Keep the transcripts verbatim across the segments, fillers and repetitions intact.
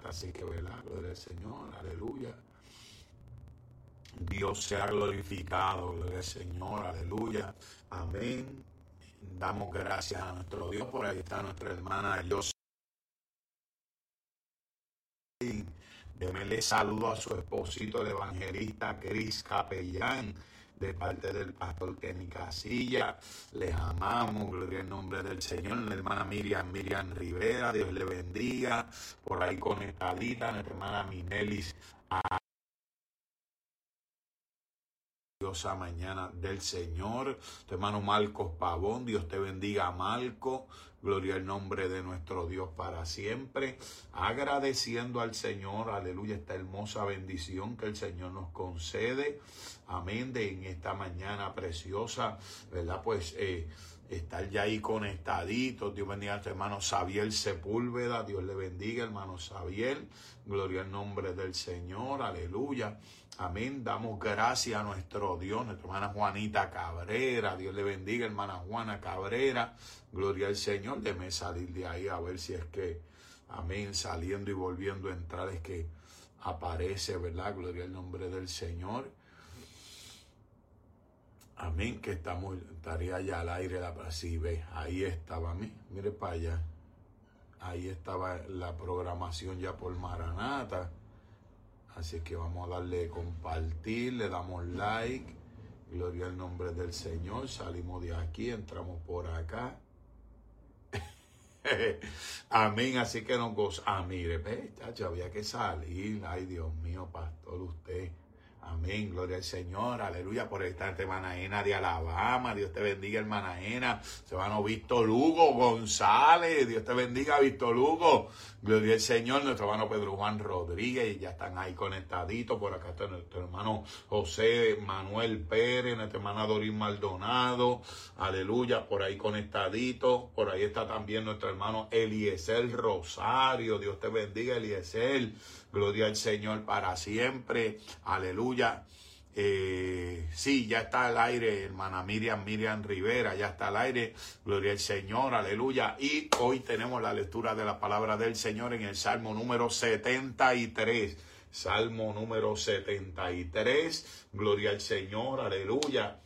Maranata. Así que, ¿verdad? Gloria al Señor, aleluya. Dios sea glorificado, gloria al Señor, aleluya, amén. Damos gracias a nuestro Dios. Por ahí está nuestra hermana José. Démele saludo a su esposito, el evangelista Cris Capellán, de parte del pastor Kenny Casilla. Les amamos, gloria al nombre del Señor. La hermana Miriam, Miriam Rivera, Dios le bendiga. Por ahí conectadita, nuestra hermana Minelis mañana del Señor. Tu hermano Marcos Pavón, Dios te bendiga, Marco. Gloria al nombre de nuestro Dios para siempre. Agradeciendo al Señor, aleluya, esta hermosa bendición que el Señor nos concede. Amén, de en esta mañana preciosa, ¿verdad? Pues eh, estar ya ahí conectaditos. Dios bendiga a tu hermano Xavier Sepúlveda. Dios le bendiga, hermano Xavier. Gloria al nombre del Señor, aleluya. Amén. Damos gracias a nuestro Dios, nuestra hermana Juanita Cabrera. Dios le bendiga, hermana Juana Cabrera. Gloria al Señor. Déjeme salir de ahí a ver si es que, amén, saliendo y volviendo a entrar es que aparece, ¿verdad? Gloria al nombre del Señor. Amén, que estamos, estaría ya al aire la sí, ve, ahí estaba, mí, mire para allá. Ahí estaba la programación ya por Maranata. Así que vamos a darle compartir, le damos like. Gloria al nombre del Señor. Salimos de aquí, entramos por acá. Amén. Así que nos gozamos. Ah, mire, ve, chacho, había que salir. Ay, Dios mío, pastor, usted. Amén, gloria al Señor, aleluya. Por esta hermana Ena de Alabama, Dios te bendiga, hermana Ena. Hermano Víctor Lugo González, Dios te bendiga, Víctor Lugo. Gloria al Señor, nuestro hermano Pedro Juan Rodríguez, ya están ahí conectaditos. Por acá está nuestro hermano José Manuel Pérez, nuestra hermana Dorín Maldonado, aleluya, por ahí conectadito. Por ahí está también nuestro hermano Eliezer Rosario, Dios te bendiga, Eliezer. Gloria al Señor para siempre, aleluya. Eh, sí, ya está al aire, hermana Miriam, Miriam Rivera, ya está al aire, gloria al Señor, aleluya. Y hoy tenemos la lectura de la palabra del Señor en el Salmo número setenta y tres, Salmo número setenta y tres, gloria al Señor, aleluya.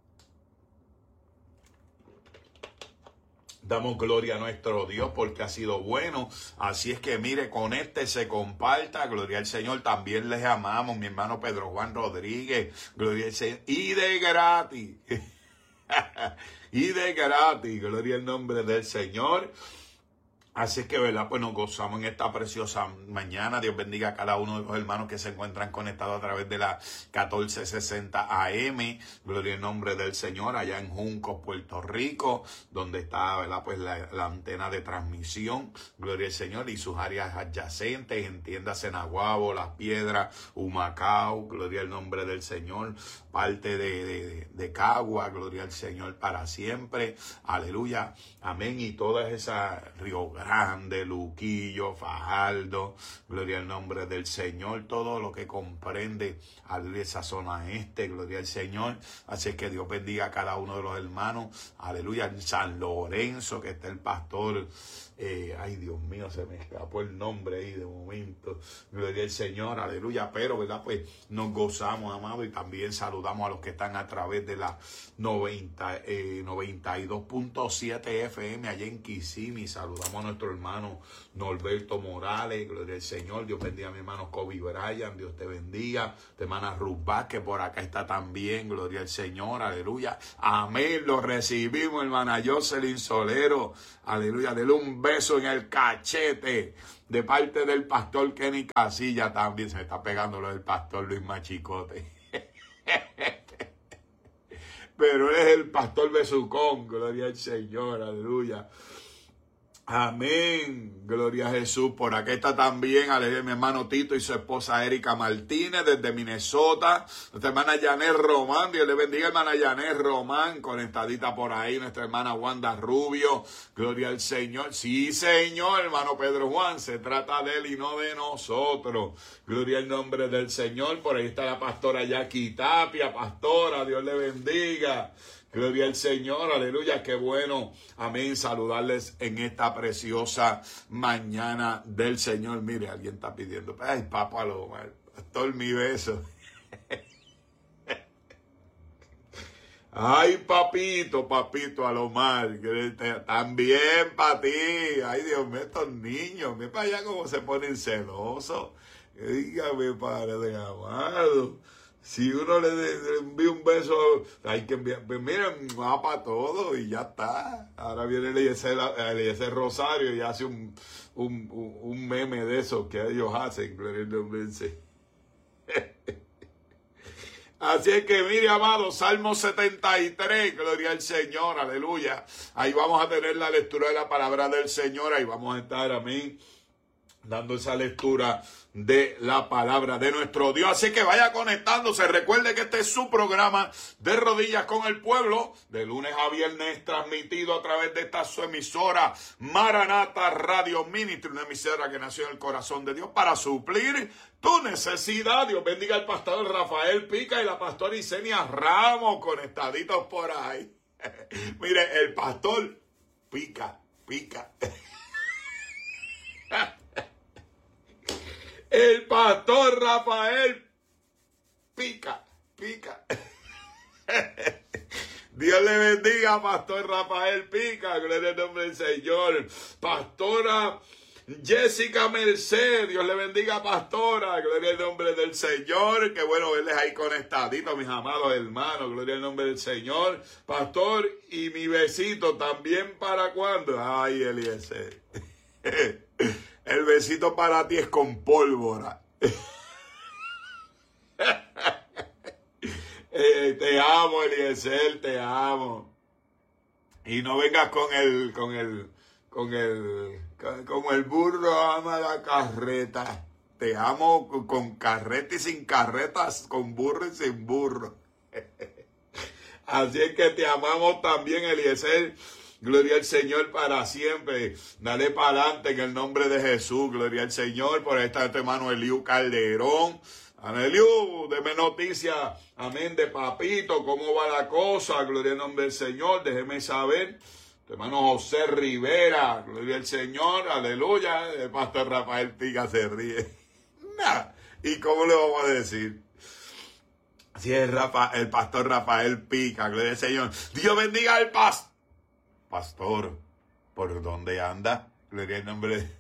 Damos gloria a nuestro Dios porque ha sido bueno. Así es que mire, conéctese, comparta. Gloria al Señor. También les amamos, mi hermano Pedro Juan Rodríguez. Gloria al Señor. Y de gratis. y de gratis. Gloria al nombre del Señor. Así es que, ¿verdad? Pues nos gozamos en esta preciosa mañana. Dios bendiga a cada uno de los hermanos que se encuentran conectados a través de la catorce sesenta A M. Gloria al nombre del Señor, allá en Juncos, Puerto Rico, donde está, ¿verdad? Pues la, la antena de transmisión. Gloria al Señor y sus áreas adyacentes, entiéndase Naguabo, Las Piedras, Humacao. Gloria al nombre del Señor. Parte de, de, de Cagua. Gloria al Señor para siempre. Aleluya. Amén. Y todas esas Río Grande, Luquillo, Fajardo, gloria al nombre del Señor, todo lo que comprende aleluya, esa zona este, gloria al Señor. Así que Dios bendiga a cada uno de los hermanos, aleluya, en San Lorenzo, que está el pastor, eh, ay Dios mío, se me escapó el nombre ahí de momento, gloria al Señor, aleluya, pero verdad, pues nos gozamos, amado, y también saludamos a los que están a través de la noventa, eh, noventa y dos punto siete F M allá en Kissimmee. Saludamos a nuestro hermano Norberto Morales, gloria al Señor. Dios bendiga a mi hermano Kobe Bryan, Dios te bendiga. Tu hermana Ruth Vázquez por acá está también, gloria al Señor, aleluya. Amén, lo recibimos, hermana Jocelyn Solero, aleluya. Dele un beso en el cachete de parte del pastor Kenny Casilla también. Se me está pegando lo del pastor Luis Machicote. Pero es el pastor Besucón, gloria al Señor, aleluya. Amén, gloria a Jesús. Por acá está también, aleluya, mi hermano Tito y su esposa Erika Martínez desde Minnesota. Nuestra hermana Janet Román, Dios le bendiga, hermana Janet Román, conectadita por ahí. Nuestra hermana Wanda Rubio, gloria al Señor. Sí, Señor, hermano Pedro Juan, se trata de él y no de nosotros. Gloria al nombre del Señor. Por ahí está la pastora Jackie Tapia, pastora, Dios le bendiga. Gloria al Señor, aleluya, qué bueno, amén, saludarles en esta preciosa mañana del Señor. Mire, alguien está pidiendo, ay, papá, lo mal, pastor, mi beso. Ay, papito, papito, a lo mal, también para ti. Ay, Dios mío, estos niños, mira para allá cómo se ponen celosos. Dígame, Padre amado, si uno le, le envía un beso, hay que enviar, pues miren, va para todo y ya está. Ahora viene Eliezer, Eliezer Rosario y hace un, un, un meme de esos que ellos hacen, gloria al nombre del Señor. Así es que mire, amado, Salmo setenta y tres, gloria al Señor, aleluya. Ahí vamos a tener la lectura de la palabra del Señor, ahí vamos a estar, amén, dando esa lectura de la palabra de nuestro Dios. Así que vaya conectándose. Recuerde que este es su programa de Rodillas con el Pueblo, de lunes a viernes, transmitido a través de esta su emisora, Maranata Radio Ministry, una emisora que nació en el corazón de Dios para suplir tu necesidad. Dios bendiga al pastor Rafael Pica y la pastora Isenia Ramos, conectaditos por ahí. Mire, el pastor Pica, Pica. El pastor Rafael Pica, Pica. Dios le bendiga, pastor Rafael Pica, gloria al nombre del Señor. Pastora Jessica Merced, Dios le bendiga, pastora, gloria al nombre del Señor. Qué bueno verles ahí conectaditos, mis amados hermanos, gloria al nombre del Señor. Pastor, y mi besito también, ¿para cuándo? Ay, Eliezer. El besito para ti es con pólvora. eh, te amo, Eliezer, te amo. Y no vengas con el, con el, con el, con, con el burro ama la carreta. Te amo con, con carreta y sin carretas, con burro y sin burro. Así es que te amamos también, Eliezer. Gloria al Señor para siempre. Dale para adelante en el nombre de Jesús. Gloria al Señor. Por esta este hermano Eliu Calderón. Amén, Eliu, deme noticia. Amén, de papito. ¿Cómo va la cosa? Gloria al nombre del Señor. Déjeme saber. Tu hermano José Rivera. Gloria al Señor. Aleluya. El pastor Rafael Pica se ríe. Nah. ¿Y cómo le vamos a decir? Si es Rafa, el pastor Rafael Pica. Gloria al Señor. Dios bendiga al pastor. Pastor, ¿por dónde anda? Gloria al nombre de...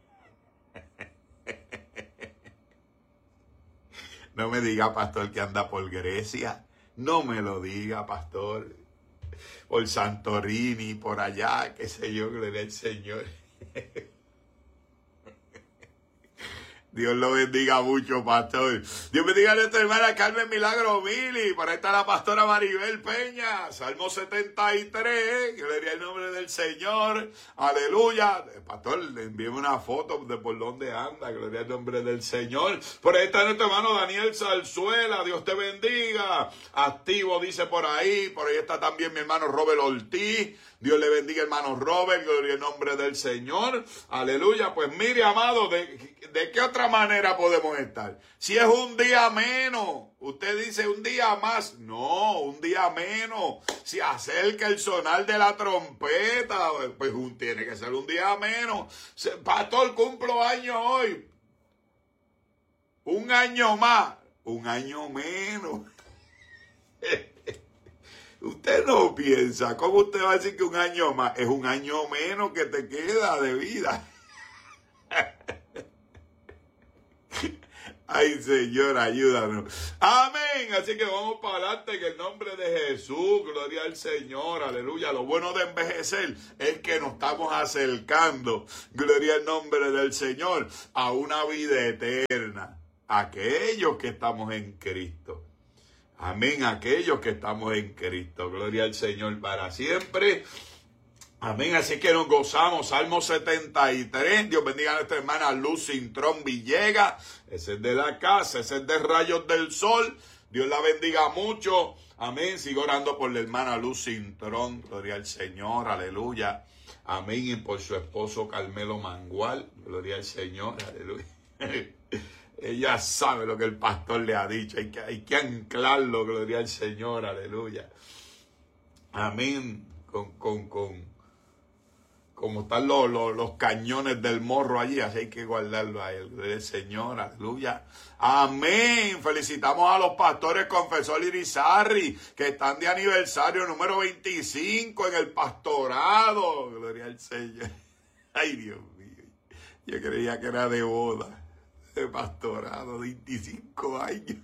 No me diga, pastor, que anda por Grecia. No me lo diga, pastor. Por Santorini, por allá, qué sé yo, gloria al Señor. Dios lo bendiga mucho, pastor. Dios bendiga a nuestra hermana Carmen Milagro Mili. Por ahí está la pastora Maribel Peña. Salmo setenta y tres. Gloria al nombre del Señor. Aleluya. Pastor, le envíeme una foto de por dónde anda. Gloria al nombre del Señor. Por ahí está nuestro hermano Daniel Zarzuela. Dios te bendiga. Activo, dice por ahí. Por ahí está también mi hermano Robert Ortiz. Dios le bendiga, hermano Robert. Gloria al nombre del Señor. Aleluya. Pues mire, amado, de... ¿De qué otra manera podemos estar? Si es un día menos, usted dice un día más. No, un día menos. Si acerca el sonar de la trompeta, pues tiene que ser un día menos. Pastor, cumplo año hoy. Un año más. Un año menos. Usted no piensa. ¿Cómo usted va a decir que un año más? Es un año menos que te queda de vida. Ay, Señor, ayúdanos. Amén. Así que vamos para adelante en el nombre de Jesús. Gloria al Señor. Aleluya. Lo bueno de envejecer es que nos estamos acercando. Gloria al nombre del Señor. A una vida eterna. Aquellos que estamos en Cristo. Amén. Aquellos que estamos en Cristo. Gloria al Señor para siempre. Amén, así que nos gozamos. Salmo setenta y tres, Dios bendiga a nuestra hermana Luz Cintrón Villegas, ese es de la casa, ese es de Rayos del Sol, Dios la bendiga mucho, amén, sigo orando por la hermana Luz Cintrón, gloria al Señor, aleluya, amén, y por su esposo Carmelo Mangual, gloria al Señor, aleluya. Ella sabe lo que el pastor le ha dicho, hay que, hay que anclarlo, gloria al Señor, aleluya. Amén. Con, con, con, como están los, los, los cañones del morro allí, así hay que guardarlo a él. El Señor, aleluya. Amén. Felicitamos a los pastores Confesor Irizarry, que están de aniversario número veinticinco en el pastorado. Gloria al Señor. Ay, Dios mío. Yo creía que era de boda, de pastorado, veinticinco años.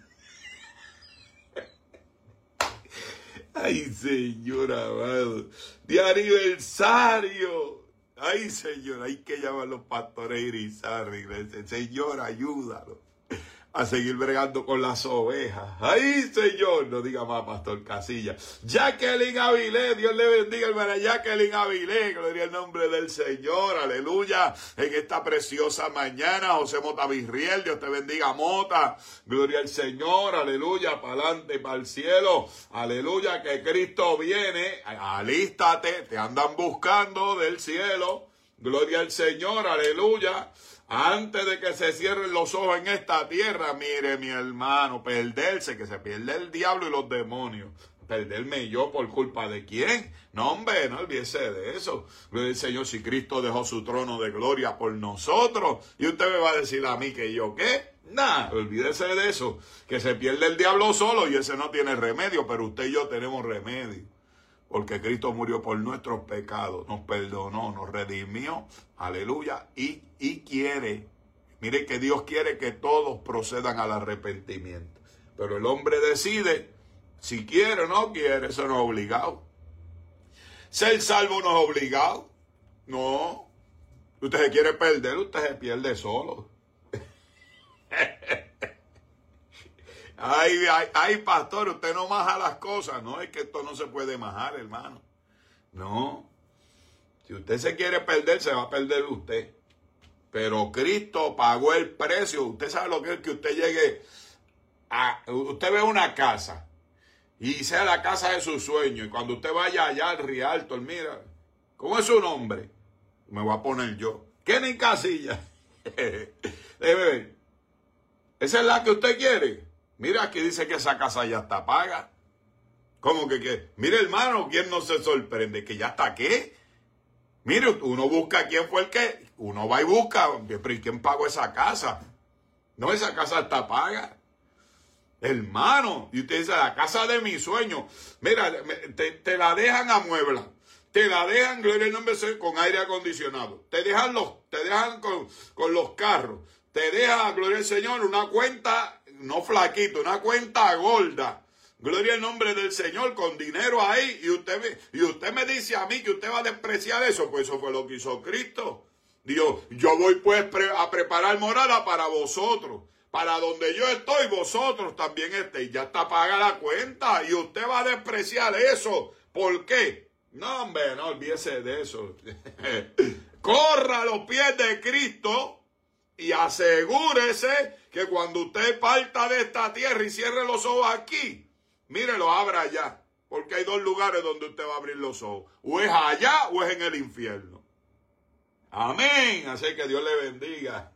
Ay, Señor amado, de aniversario. Ay, Señor, hay que llamar a los pastores Irizarry. Señor, ayúdalo a seguir bregando con las ovejas. Ay, Señor, no diga más, Pastor Casilla. Jacqueline Avilés, Dios le bendiga, hermana Jacqueline Avilés, gloria al nombre del Señor, aleluya. En esta preciosa mañana, José Mota Virriel, Dios te bendiga, Mota, gloria al Señor, aleluya, para adelante y para el cielo, aleluya, que Cristo viene, alístate, te andan buscando del cielo, gloria al Señor, aleluya. Antes de que se cierren los ojos en esta tierra, mire mi hermano, perderse, que se pierde el diablo y los demonios. Perderme yo por culpa de quién. No, hombre, no olvídese de eso. Gloria al Señor, si Cristo dejó su trono de gloria por nosotros. Y usted me va a decir a mí que yo, ¿qué? Nada, olvídese de eso. Que se pierde el diablo solo y ese no tiene remedio, pero usted y yo tenemos remedio. Porque Cristo murió por nuestros pecados, nos perdonó, nos redimió, aleluya, y, y quiere, mire que Dios quiere que todos procedan al arrepentimiento. Pero el hombre decide si quiere o no quiere, eso no es obligado. Ser salvo no es obligado, no. Usted se quiere perder, usted se pierde solo. Ay, ay, ay, pastor, usted no maja las cosas. No, es que esto no se puede majar, hermano. No. Si usted se quiere perder, se va a perder usted. Pero Cristo pagó el precio. Usted sabe lo que es que usted llegue a... Usted ve una casa y sea la casa de su sueño. Y cuando usted vaya allá al Rialto, mira, ¿cómo es su nombre? Me voy a poner yo. Kenny Casilla. Déjeme ver. ¿Esa es la que usted quiere? Mira, aquí dice que esa casa ya está paga. ¿Cómo que qué? Mire, hermano, ¿quién no se sorprende? ¿Que ya está qué? Mire, uno busca quién fue el que... Uno va y busca, pero ¿y quién pagó esa casa? No, esa casa está paga. Hermano, y usted dice, la casa de mi sueño. Mira, te, te la dejan amuebla. Te la dejan, gloria al nombre, con aire acondicionado. Te dejan los, te dejan con, con los carros. Te deja, gloria al Señor, una cuenta... No flaquito, una cuenta gorda. Gloria al nombre del Señor, con dinero ahí. Y usted, me, y usted me dice a mí que usted va a despreciar eso. Pues eso fue lo que hizo Cristo. Dios, yo voy pues pre, a preparar morada para vosotros. Para donde yo estoy, vosotros también estéis. Ya está paga la cuenta. Y usted va a despreciar eso. ¿Por qué? No, hombre, no olvídese de eso. Corra a los pies de Cristo. Y asegúrese que cuando usted parta de esta tierra y cierre los ojos aquí, mire, lo abra allá. Porque hay dos lugares donde usted va a abrir los ojos. O es allá o es en el infierno. Amén. Así que Dios le bendiga.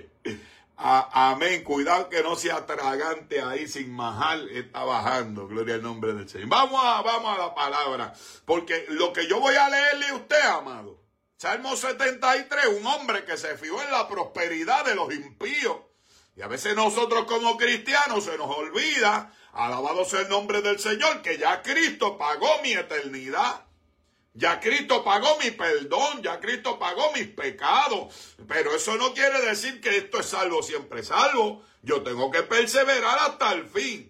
A, amén. Cuidado que no sea tragante ahí sin majar. Está bajando. Gloria al nombre del Señor. Vamos a, vamos a la palabra. Porque lo que yo voy a leerle a usted, amado. Salmo setenta y tres, un hombre que se fijó en la prosperidad de los impíos. Y a veces nosotros como cristianos se nos olvida, alabado sea el nombre del Señor, que ya Cristo pagó mi eternidad. Ya Cristo pagó mi perdón, ya Cristo pagó mis pecados. Pero eso no quiere decir que esto es salvo, siempre salvo. Yo tengo que perseverar hasta el fin.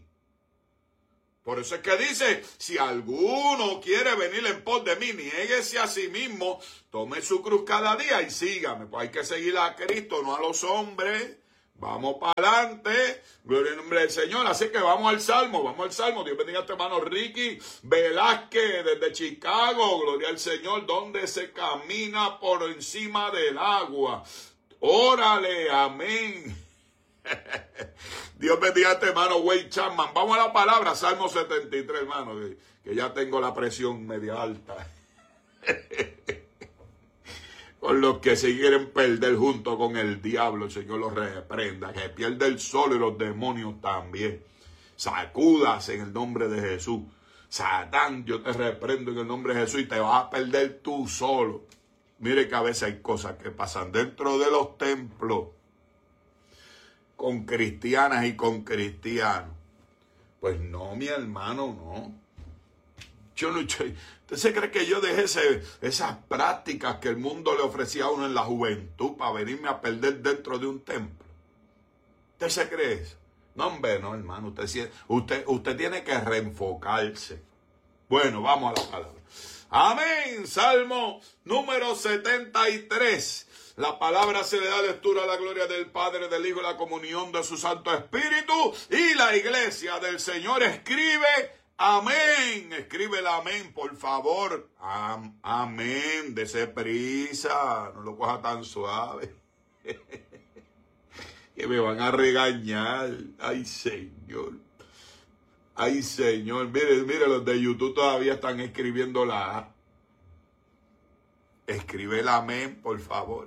Por eso es que dice, si alguno quiere venir en pos de mí, niéguese a sí mismo, tome su cruz cada día y sígame. Pues hay que seguir a Cristo, no a los hombres. Vamos para adelante, gloria al nombre del Señor. Así que vamos al Salmo, vamos al Salmo. Dios bendiga a tu hermano Ricky Velázquez desde Chicago, gloria al Señor, donde se camina por encima del agua. Órale, amén. Dios bendiga a este hermano Wade Chapman. Vamos a la palabra, Salmo setenta y tres, hermano, que, que ya tengo la presión media alta. Con los que se quieren perder junto con el diablo, el Señor los reprenda. Que pierde el sol y los demonios también. Sacúdase en el nombre de Jesús. Satán, yo te reprendo en el nombre de Jesús y te vas a perder tú solo. Mire que a veces hay cosas que pasan dentro de los templos con cristianas y con cristianos. Pues no, mi hermano, no. Yo no, yo, ¿usted se cree que yo dejé ese, esas prácticas que el mundo le ofrecía a uno en la juventud para venirme a perder dentro de un templo? ¿Usted se cree eso? No, hombre, no, hermano. Usted, usted, usted tiene que reenfocarse. Bueno, vamos a la palabra. Amén. Salmo número setenta y tres. La palabra se le da lectura a la gloria del Padre, del Hijo y la comunión de su Santo Espíritu. Y la iglesia del Señor escribe amén. Escribe el amén, por favor. Am, amén. Dese prisa. No lo coja tan suave. Que me van a regañar. Ay, Señor. Ay, Señor. Mire, mire, los de YouTube todavía están escribiendo la A. Escribe el amén, por favor.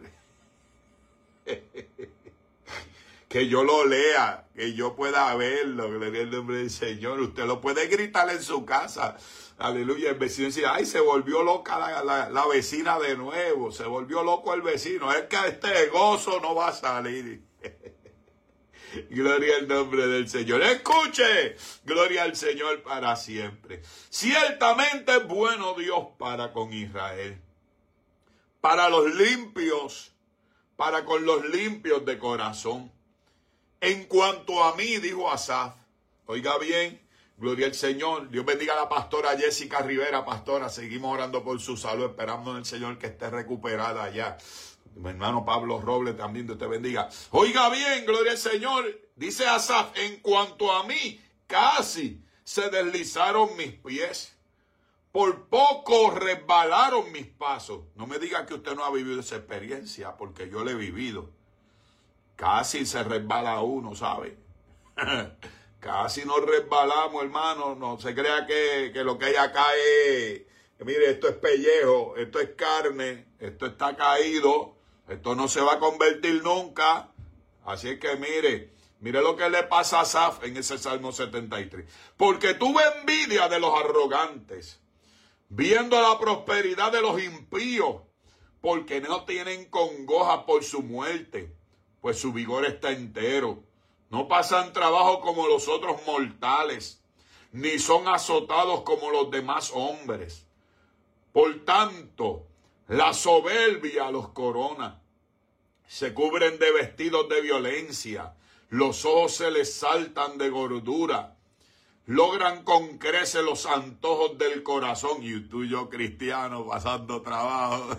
Que yo lo lea, que yo pueda verlo, gloria al nombre del Señor. Usted lo puede gritar en su casa. Aleluya. El vecino dice, ay, se volvió loca la, la, la vecina de nuevo. Se volvió loco el vecino. Es que este gozo no va a salir. Gloria al nombre del Señor. Escuche, gloria al Señor para siempre. Ciertamente es bueno Dios para con Israel. Para los limpios, para con los limpios de corazón. En cuanto a mí, dijo Asaf, oiga bien, gloria al Señor. Dios bendiga a la pastora Jessica Rivera, pastora. Seguimos orando por su salud, esperando en el Señor que esté recuperada ya. Mi hermano Pablo Robles también, Dios te bendiga. Oiga bien, gloria al Señor. Dice Asaf, en cuanto a mí, casi se deslizaron mis pies. Por poco resbalaron mis pasos. No me diga que usted no ha vivido esa experiencia, porque yo la he vivido. Casi se resbala uno, ¿sabe? Casi nos resbalamos, hermano. No se crea que, que lo que hay acá es... Mire, esto es pellejo, esto es carne, esto está caído. Esto no se va a convertir nunca. Así es que mire, mire lo que le pasa a Asaf en ese Salmo setenta y tres. Porque tuve envidia de los arrogantes, viendo la prosperidad de los impíos, porque no tienen congoja por su muerte, pues su vigor está entero. No pasan trabajo como los otros mortales, ni son azotados como los demás hombres. Por tanto, la soberbia los corona. Se cubren de vestidos de violencia. Los ojos se les saltan de gordura. Logran con creces los antojos del corazón. Y tú y yo, cristianos, pasando trabajo.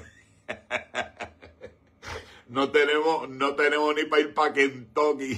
No tenemos, no tenemos ni para ir para Kentucky.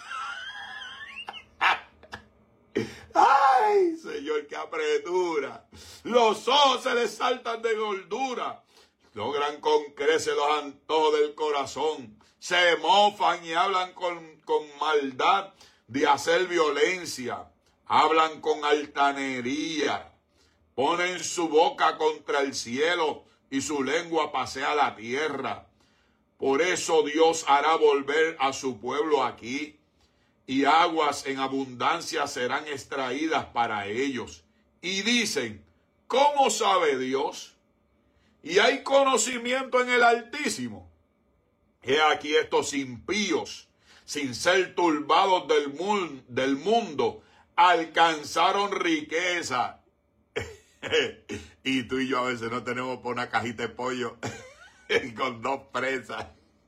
¡Ay, Señor, qué apretura! Los ojos se les saltan de gordura. Logran con creces los antojos del corazón. Se mofan y hablan con, con maldad de hacer violencia. Hablan con altanería. Ponen su boca contra el cielo y su lengua pasea la tierra. Por eso Dios hará volver a su pueblo aquí, y aguas en abundancia serán extraídas para ellos. Y dicen, ¿cómo sabe Dios? Y hay conocimiento en el Altísimo. He aquí estos impíos, sin ser turbados del, mu- del mundo, alcanzaron riqueza. Y tú y yo a veces no tenemos por una cajita de pollo con dos presas.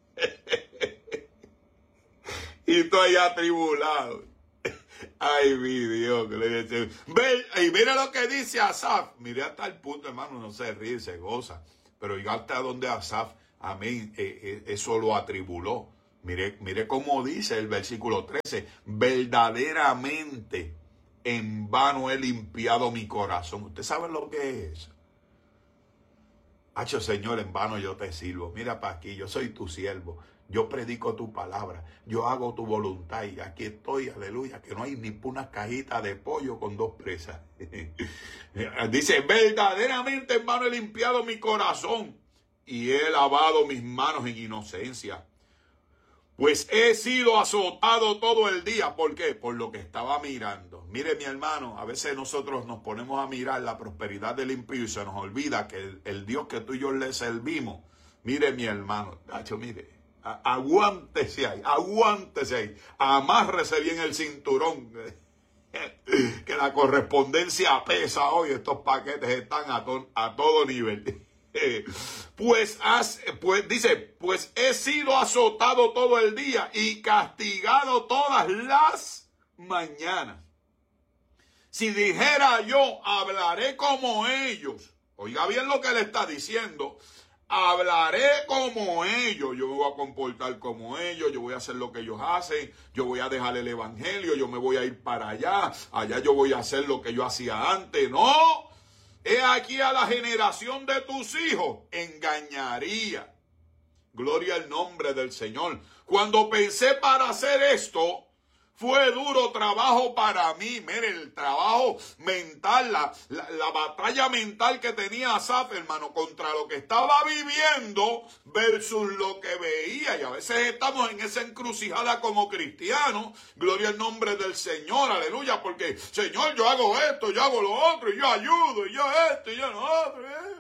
Y tú allá atribulado. Ay, mi Dios. Ve, y mira lo que dice Asaf. Mire hasta el punto, hermano, no se ríe, se goza. Pero llega hasta donde Asaf, amén, eh, eh, eso lo atribuló. Mire, mire cómo dice el versículo trece. Verdaderamente en vano he limpiado mi corazón. ¿Usted sabe lo que es? Hacho, Señor, en vano yo te sirvo. Mira para aquí, yo soy tu siervo. Yo predico tu palabra. Yo hago tu voluntad. Y aquí estoy, aleluya, que no hay ni una cajita de pollo con dos presas. Dice, verdaderamente en vano he limpiado mi corazón y he lavado mis manos en inocencia. Pues he sido azotado todo el día. ¿Por qué? Por lo que estaba mirando. Mire, mi hermano, a veces nosotros nos ponemos a mirar la prosperidad del impío y se nos olvida que el, el Dios que tú y yo le servimos, mire, mi hermano, Nacho, mire, a, aguántese ahí, aguántese ahí, amárrese bien el cinturón, que la correspondencia pesa hoy, estos paquetes están a, to, a todo nivel. Pues, has, pues dice, pues he sido azotado todo el día y castigado todas las mañanas. Si dijera yo, hablaré como ellos. Oiga bien lo que le está diciendo. Hablaré como ellos. Yo me voy a comportar como ellos. Yo voy a hacer lo que ellos hacen. Yo voy a dejar el evangelio. Yo me voy a ir para allá. Allá yo voy a hacer lo que yo hacía antes. No. He aquí a la generación de tus hijos. Engañaría. Gloria al nombre del Señor. Cuando pensé para hacer esto, fue duro trabajo para mí. Mire, el trabajo mental, la, la, la batalla mental que tenía Asaf, hermano, contra lo que estaba viviendo versus lo que veía. Y a veces estamos en esa encrucijada como cristianos. Gloria al nombre del Señor, aleluya. Porque, Señor, yo hago esto, yo hago lo otro, y yo ayudo, y yo esto, y yo lo otro.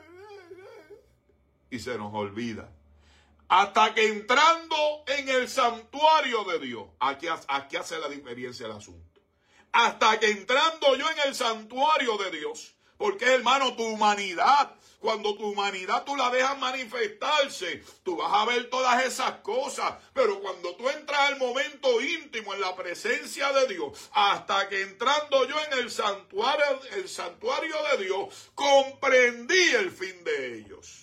Y se nos olvida. Hasta que entrando en el santuario de Dios, aquí, aquí hace la diferencia el asunto. Hasta que entrando yo en el santuario de Dios, porque hermano, tu humanidad, cuando tu humanidad tú la dejas manifestarse, tú vas a ver todas esas cosas, pero cuando tú entras al momento íntimo en la presencia de Dios, hasta que entrando yo en el santuario, el santuario de Dios, comprendí el fin de ellos.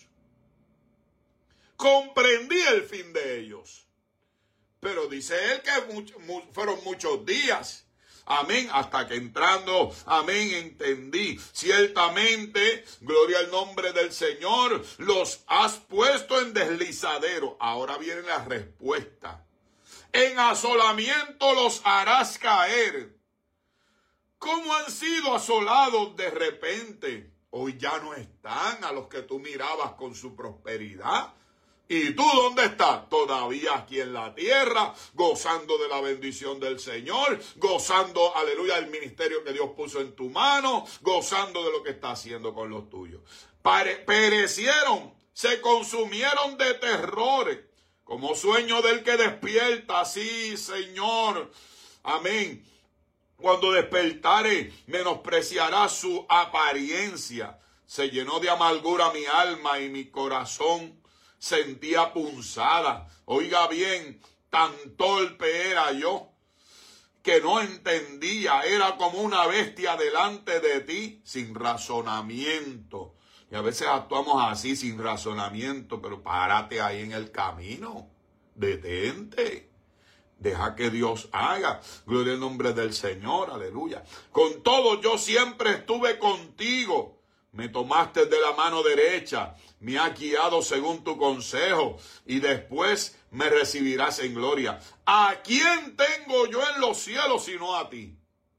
Comprendí el fin de ellos. Pero dice él que mucho, mu, fueron muchos días. Amén. Hasta que entrando, amén, entendí. Ciertamente, gloria al nombre del Señor, los has puesto en deslizadero. Ahora viene la respuesta. En asolamiento los harás caer. ¿Cómo han sido asolados de repente? Hoy ya no están a los que tú mirabas con su prosperidad. ¿Y tú dónde estás? Todavía aquí en la tierra, gozando de la bendición del Señor, gozando, aleluya, del ministerio que Dios puso en tu mano, gozando de lo que está haciendo con los tuyos. Pare- perecieron, se consumieron de terrores, como sueño del que despierta, sí, Señor, amén. Cuando despertare, menospreciará su apariencia. Se llenó de amargura mi alma y mi corazón sentía punzada. Oiga bien, tan torpe era yo que no entendía. Era como una bestia delante de ti, sin razonamiento. Y a veces actuamos así, sin razonamiento, pero párate ahí en el camino. Detente. Deja que Dios haga. Gloria al nombre del Señor, aleluya. Con todo, yo siempre estuve contigo. Me tomaste de la mano derecha, me has guiado según tu consejo, y después me recibirás en gloria. ¿A quién tengo yo en los cielos sino a ti?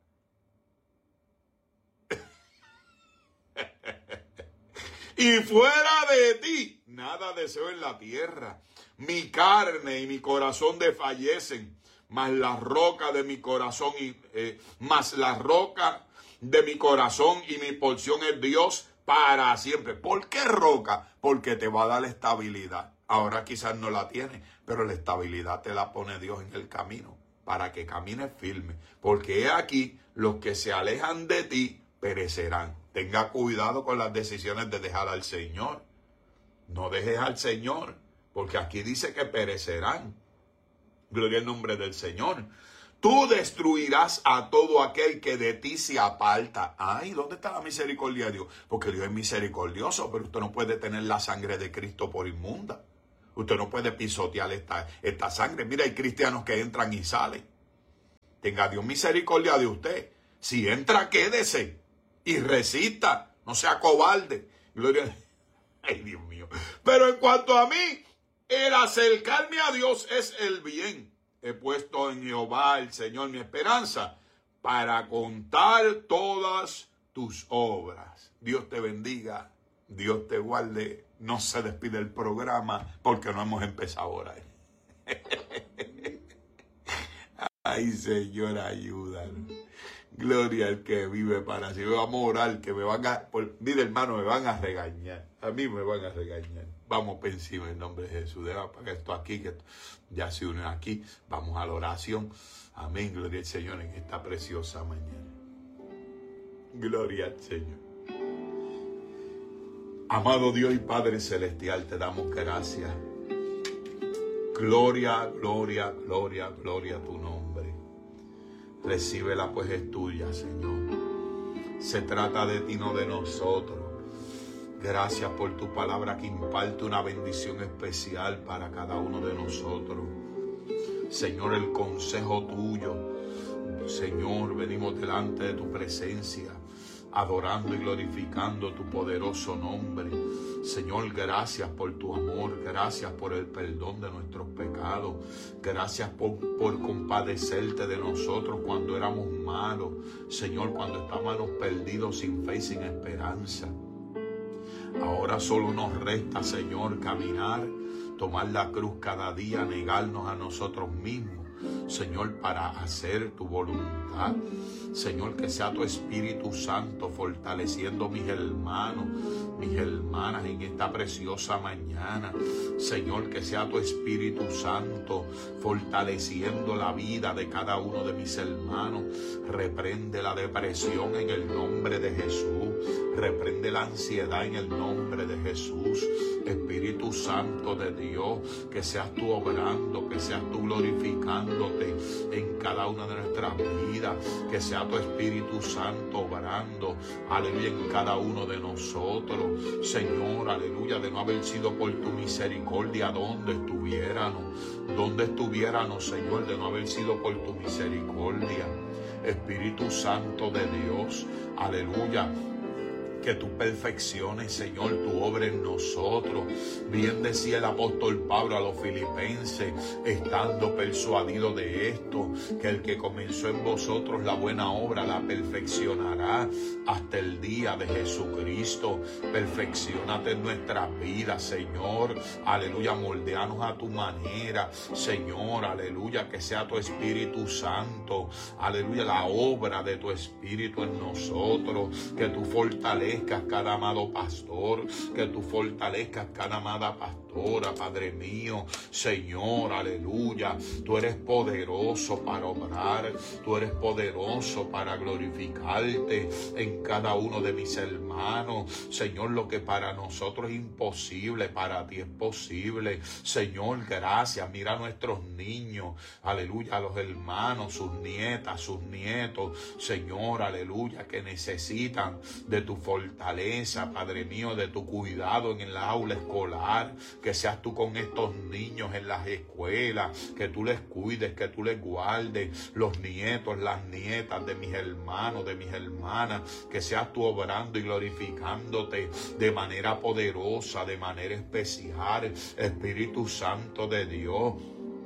Y fuera de ti, nada deseo en la tierra. Mi carne y mi corazón desfallecen, mas la roca de mi corazón, y, eh, mas la roca de mi corazón y mi porción es Dios para siempre. ¿Por qué roca? Porque te va a dar estabilidad. Ahora quizás no la tienes, pero la estabilidad te la pone Dios en el camino para que camines firme. Porque he aquí, los que se alejan de ti perecerán. Tenga cuidado con las decisiones de dejar al Señor. No dejes al Señor, porque aquí dice que perecerán. Gloria al nombre del Señor. Tú destruirás a todo aquel que de ti se aparta. Ay, ¿dónde está la misericordia de Dios? Porque Dios es misericordioso, pero usted no puede tener la sangre de Cristo por inmunda. Usted no puede pisotear esta, esta sangre. Mira, hay cristianos que entran y salen. Tenga Dios misericordia de usted. Si entra, quédese y resista. No sea cobarde. Gloria. Ay, Dios mío. Pero en cuanto a mí, el acercarme a Dios es el bien. He puesto en Jehová, el Señor, mi esperanza, para contar todas tus obras. Dios te bendiga, Dios te guarde. No se despide el programa porque no hemos empezado ahora. Ay, Señor, ayúdanos. Gloria al que vive para siempre. Vamos a orar, que me van a... Por, mire, hermano, me van a regañar. A mí me van a regañar. Vamos por encima en nombre de Jesús. Deja para que esto aquí, que ya se unen aquí. Vamos a la oración. Amén. Gloria al Señor en esta preciosa mañana. Gloria al Señor. Amado Dios y Padre Celestial, te damos gracias. Gloria, gloria, gloria, gloria a tu nombre. Recíbela, pues es tuya, Señor. Se trata de ti, no de nosotros. Gracias por tu palabra que imparte una bendición especial para cada uno de nosotros. Señor, el consejo tuyo. Señor, venimos delante de tu presencia, adorando y glorificando tu poderoso nombre. Señor, gracias por tu amor, gracias por el perdón de nuestros pecados, gracias por, por compadecerte de nosotros cuando éramos malos, Señor, cuando estábamos perdidos sin fe y sin esperanza. Ahora solo nos resta, Señor, caminar, tomar la cruz cada día, negarnos a nosotros mismos, Señor, para hacer tu voluntad. Señor, que sea tu Espíritu Santo fortaleciendo mis hermanos, mis hermanas en esta preciosa mañana. Señor, que sea tu Espíritu Santo fortaleciendo la vida de cada uno de mis hermanos. Reprende la depresión en el nombre de Jesús. Reprende la ansiedad en el nombre de Jesús. Espíritu Santo de Dios, que seas tú obrando, que seas tú glorificándote en cada una de nuestras vidas, que sea tu Espíritu Santo obrando, aleluya, en cada uno de nosotros. Señor, aleluya, de no haber sido por tu misericordia, ¿dónde estuviéramos? ¿Dónde estuviéramos, Señor, de no haber sido por tu misericordia? Espíritu Santo de Dios, aleluya, que tú perfecciones, Señor, tu obra en nosotros. Bien decía el apóstol Pablo a los filipenses, estando persuadido de esto, que el que comenzó en vosotros la buena obra la perfeccionará hasta el día de Jesucristo. Perfecciónate en nuestras vidas, Señor. Aleluya, moldeanos a tu manera, Señor. Aleluya, que sea tu Espíritu Santo, aleluya, la obra de tu Espíritu en nosotros, que tú fortalezcas cada amado pastor, que tú fortalezcas cada amada pastora, Padre mío, Señor, aleluya. Tú eres poderoso para obrar, tú eres poderoso para glorificarte en cada uno de mis hermanos. Señor, lo que para nosotros es imposible, para ti es posible. Señor, gracias. Mira a nuestros niños, aleluya, a los hermanos, sus nietas, sus nietos, Señor, aleluya, que necesitan de tu fortaleza, Padre mío, de tu cuidado en el aula escolar, que seas tú con estos niños en las escuelas, que tú les cuides, que tú les guardes, los nietos, las nietas de mis hermanos, de mis hermanas, que seas tú obrando y glorificándote de manera poderosa, de manera especial. Espíritu Santo de Dios,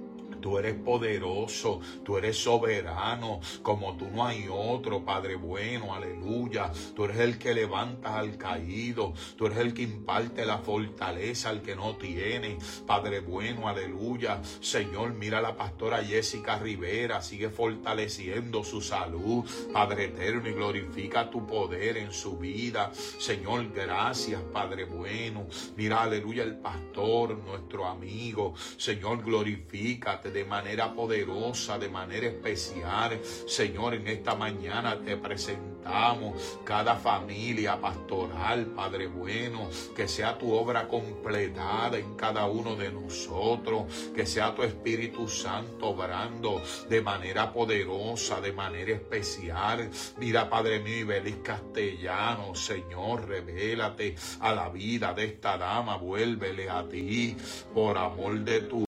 tú eres poderoso, tú eres soberano, como tú no hay otro, Padre bueno, aleluya. Tú eres el que levantas al caído, tú eres el que imparte la fortaleza al que no tiene, Padre bueno, aleluya. Señor, mira a la pastora Jessica Rivera, sigue fortaleciendo su salud, Padre eterno, y glorifica tu poder en su vida. Señor, gracias, Padre bueno. Mira, aleluya, el pastor, nuestro amigo, Señor, glorifícate de manera poderosa, de manera especial. Señor, en esta mañana te presentamos cada familia pastoral, Padre bueno, que sea tu obra completada en cada uno de nosotros, que sea tu Espíritu Santo obrando de manera poderosa, de manera especial. Mira, Padre mío, Ibelis Castellano, Señor, revélate a la vida de esta dama, vuélvele a ti por amor de tu